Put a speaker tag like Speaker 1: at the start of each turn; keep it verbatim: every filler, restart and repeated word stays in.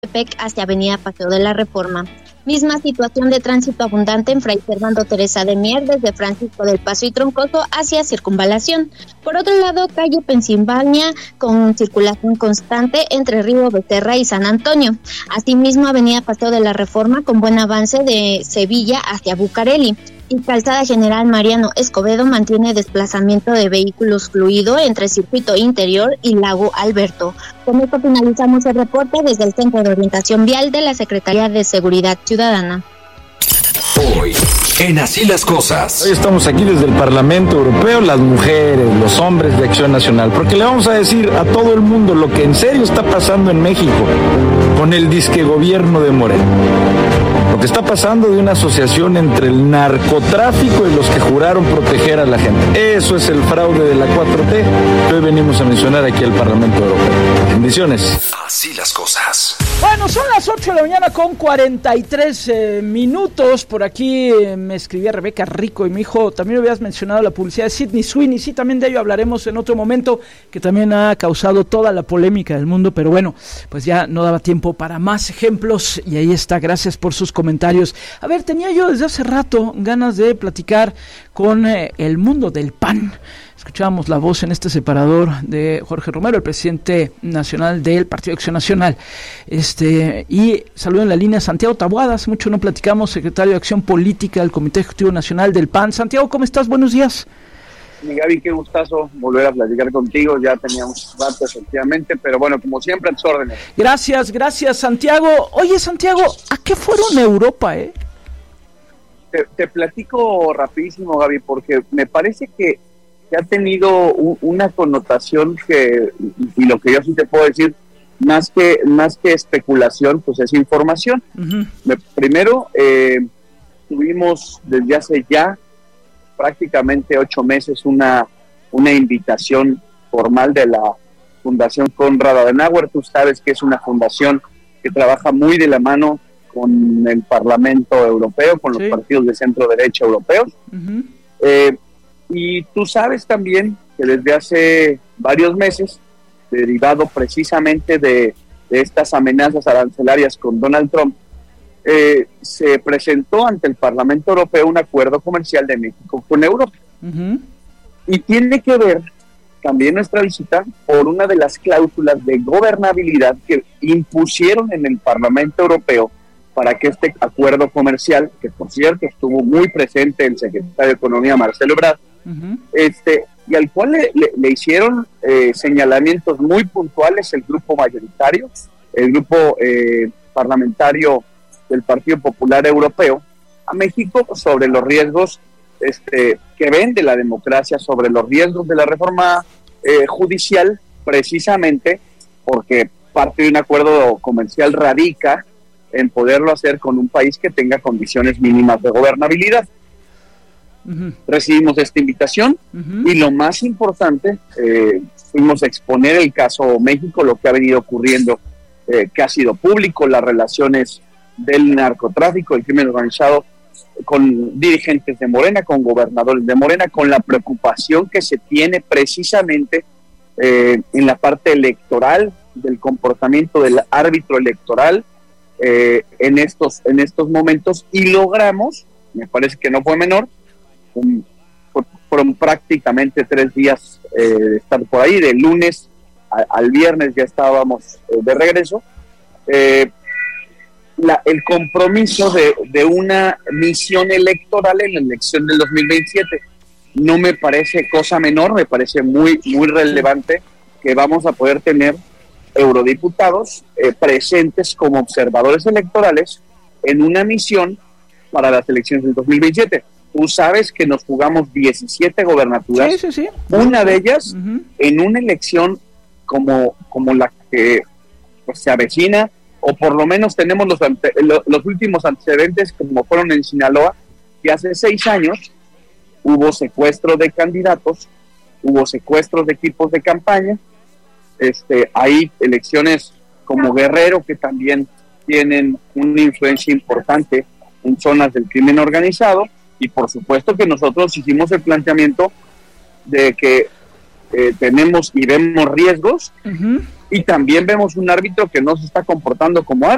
Speaker 1: Ecatepec hacia Avenida Paseo de la Reforma. Misma situación de tránsito abundante en Fray Servando Teresa de Mier desde Francisco del Paso y Troncoso hacia Circunvalación. Por otro lado, calle Pensilvania con circulación constante entre Río Becerra y San Antonio. Asimismo, Avenida Paseo de la Reforma con buen avance de Sevilla hacia Bucareli. Y Calzada General Mariano Escobedo mantiene desplazamiento de vehículos fluido entre Circuito Interior y Lago Alberto. Con esto finalizamos el reporte desde el Centro de Orientación Vial de la Secretaría de Seguridad Ciudadana.
Speaker 2: Hoy, en Así las Cosas.
Speaker 3: Hoy estamos aquí desde el Parlamento Europeo, las mujeres, los hombres de Acción Nacional, porque le vamos a decir a todo el mundo lo que en serio está pasando en México con el disque gobierno de Morena. Lo que está pasando de una asociación entre el narcotráfico y los que juraron proteger a la gente. Eso es el fraude de la cuatro T que hoy venimos a mencionar aquí al Parlamento Europeo. Bendiciones.
Speaker 2: Así las cosas.
Speaker 4: Bueno, son las ocho de la mañana con cuarenta y tres eh, minutos. Por aquí eh, me escribía Rebeca Rico y me dijo, también habías mencionado la publicidad de Sydney Sweeney. Sí, también de ello hablaremos en otro momento, que también ha causado toda la polémica del mundo. Pero bueno, pues ya no daba tiempo para más ejemplos y ahí está. Gracias por sus comentarios. A ver, tenía yo desde hace rato ganas de platicar con eh, el mundo del P A N. Escuchábamos la voz en este separador de Jorge Romero, el presidente nacional del Partido de Acción Nacional. Este, y saludo en la línea a Santiago Taboada, hace mucho no platicamos, secretario de Acción Política del Comité Ejecutivo Nacional del P A N. Santiago, ¿cómo estás? Buenos días.
Speaker 5: Mi Gaby, qué gustazo volver a platicar contigo, ya teníamos rato efectivamente, pero bueno, como siempre a tus órdenes.
Speaker 4: Gracias, gracias Santiago. Oye Santiago, ¿a qué fueron a Europa, eh?
Speaker 5: Te, te platico rapidísimo, Gaby, porque me parece que que ha tenido un, una connotación que, y lo que yo sí te puedo decir, más que más que especulación, pues es información. Uh-huh. Me, primero, eh, tuvimos desde hace ya prácticamente ocho meses una, una invitación formal de la Fundación Konrad Adenauer. Tú sabes que es una fundación que trabaja muy de la mano con el Parlamento Europeo, con los sí. partidos de centro derecha europeos. Uh-huh. Eh, Y tú sabes también que desde hace varios meses, derivado precisamente de, de estas amenazas arancelarias con Donald Trump, eh, se presentó ante el Parlamento Europeo un acuerdo comercial de México con Europa. Uh-huh. Y tiene que ver también nuestra visita por una de las cláusulas de gobernabilidad que impusieron en el Parlamento Europeo para que este acuerdo comercial, que por cierto estuvo muy presente el secretario de Economía, Marcelo Ebrard, Uh-huh. Este, y al cual le, le, le hicieron eh, señalamientos muy puntuales el grupo mayoritario, el grupo eh, parlamentario del Partido Popular Europeo, a México sobre los riesgos este, que ven de la democracia, sobre los riesgos de la reforma eh, judicial, precisamente porque parte de un acuerdo comercial radica en poderlo hacer con un país que tenga condiciones mínimas de gobernabilidad. Uh-huh. Recibimos esta invitación uh-huh. y lo más importante, eh, fuimos a exponer el caso México, lo que ha venido ocurriendo, eh, que ha sido público, las relaciones del narcotráfico, el crimen organizado con dirigentes de Morena, con gobernadores de Morena, con la preocupación que se tiene precisamente eh, en la parte electoral, del comportamiento del árbitro electoral eh, en estos, en estos momentos, y logramos, me parece que no fue menor, Un, fueron prácticamente tres días eh, de estar por ahí, de lunes a, al viernes ya estábamos eh, de regreso, eh, la, el compromiso de, de una misión electoral en la elección del dos mil veintisiete. No me parece cosa menor, me parece muy, muy relevante que vamos a poder tener eurodiputados eh, presentes como observadores electorales en una misión para las elecciones del dos mil veintisiete. Tú sabes que nos jugamos diecisiete gobernaturas, sí, sí, sí. Una de ellas uh-huh. en una elección como, como la que pues, se avecina, o por lo menos tenemos los, ante, los, los últimos antecedentes como fueron en Sinaloa, que hace seis años hubo secuestro de candidatos, hubo secuestros de equipos de campaña, este, hay elecciones como Guerrero que también tienen una influencia importante en zonas del crimen organizado. Y por supuesto que nosotros hicimos el planteamiento de que eh, tenemos y vemos riesgos uh-huh. y también vemos un árbitro que no se está comportando como árbitro.